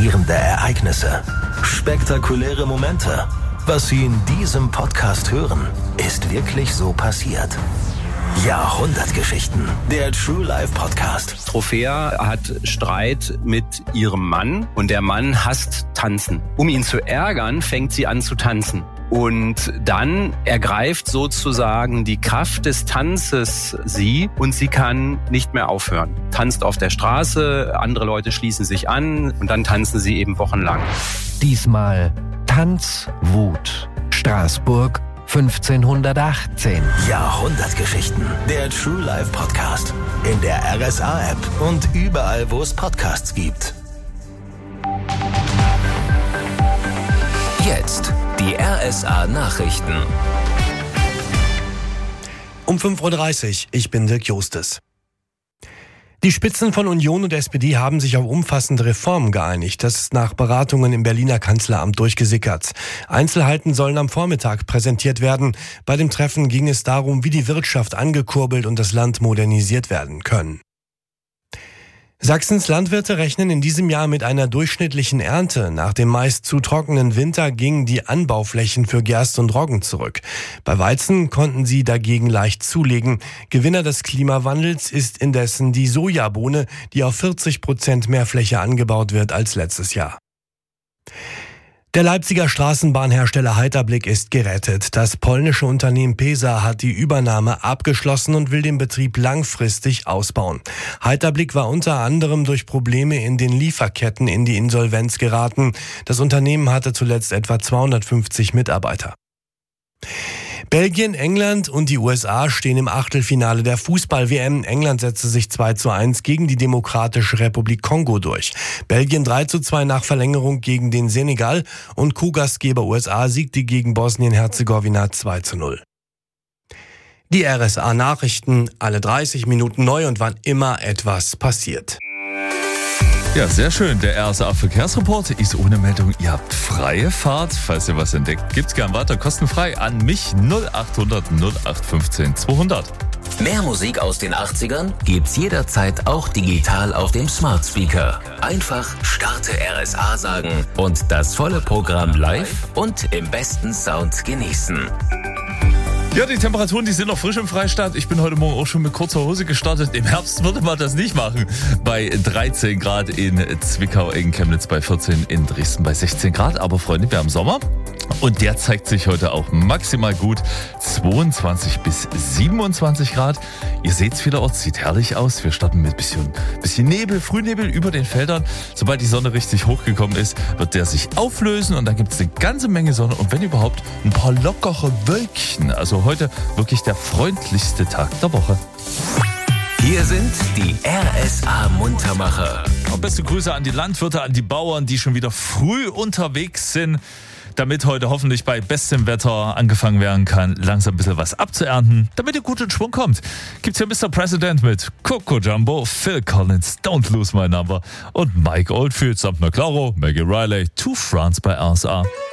Faszinierende Ereignisse, spektakuläre Momente. Was Sie in diesem Podcast hören, ist wirklich so passiert. Jahrhundertgeschichten, der True Life Podcast. Trophäa hat Streit mit ihrem Mann und der Mann hasst Tanzen. Um ihn zu ärgern, fängt sie an zu tanzen. Und dann ergreift sozusagen die Kraft des Tanzes sie und sie kann nicht mehr aufhören. Tanzt auf der Straße, andere Leute schließen sich an und dann tanzen sie eben wochenlang. Diesmal Tanzwut. Straßburg 1518. Jahrhundertgeschichten, der True Life Podcast. In der RSA-App und überall, wo es Podcasts gibt. Jetzt die RSA-Nachrichten. Um 5.30 Uhr, ich bin Dirk Justes. Die Spitzen von Union und SPD haben sich auf umfassende Reformen geeinigt. Das ist nach Beratungen im Berliner Kanzleramt durchgesickert. Einzelheiten sollen am Vormittag präsentiert werden. Bei dem Treffen ging es darum, wie die Wirtschaft angekurbelt und das Land modernisiert werden können. Sachsens Landwirte rechnen in diesem Jahr mit einer durchschnittlichen Ernte. Nach dem meist zu trockenen Winter gingen die Anbauflächen für Gerste und Roggen zurück. Bei Weizen konnten sie dagegen leicht zulegen. Gewinner des Klimawandels ist indessen die Sojabohne, die auf 40% mehr Fläche angebaut wird als letztes Jahr. Der Leipziger Straßenbahnhersteller Heiterblick ist gerettet. Das polnische Unternehmen PESA hat die Übernahme abgeschlossen und will den Betrieb langfristig ausbauen. Heiterblick war unter anderem durch Probleme in den Lieferketten in die Insolvenz geraten. Das Unternehmen hatte zuletzt etwa 250 Mitarbeiter. Belgien, England und die USA stehen im Achtelfinale der Fußball-WM. England setzte sich 2:1 gegen die Demokratische Republik Kongo durch. Belgien 3:2 nach Verlängerung gegen den Senegal und Co-Gastgeber USA siegte gegen Bosnien-Herzegowina 2:0. Die RSA-Nachrichten, alle 30 Minuten neu und wann immer etwas passiert. Ja, sehr schön. Der RSA-Verkehrsreport ist ohne Meldung. Ihr habt freie Fahrt. Falls ihr was entdeckt, gibt's gern weiter kostenfrei an mich 0800 0815 200. Mehr Musik aus den 80ern gibt's jederzeit auch digital auf dem Smart Speaker. Einfach Starte RSA sagen und das volle Programm live und im besten Sound genießen. Ja, die Temperaturen, die sind noch frisch im Freistaat. Ich bin heute Morgen auch schon mit kurzer Hose gestartet. Im Herbst würde man das nicht machen. Bei 13 Grad in Zwickau, in Chemnitz bei 14, in Dresden bei 16 Grad. Aber Freunde, wir haben Sommer und der zeigt sich heute auch maximal gut. 22 bis 27 Grad. Ihr seht es vielerorts, sieht herrlich aus. Wir starten mit bisschen Nebel, Frühnebel über den Feldern. Sobald die Sonne richtig hochgekommen ist, wird der sich auflösen und dann gibt es eine ganze Menge Sonne und wenn überhaupt ein paar lockere Wölkchen. Also heute wirklich der freundlichste Tag der Woche. Hier sind die RSA-Muntermacher. Und beste Grüße an die Landwirte, an die Bauern, die schon wieder früh unterwegs sind, damit heute hoffentlich bei bestem Wetter angefangen werden kann, langsam ein bisschen was abzuernten, damit ihr gut in Schwung kommt. Gibt's hier Mr. President mit Coco Jumbo, Phil Collins, Don't Lose My Number und Mike Oldfield samt McLauro, Maggie Riley, To France bei RSA.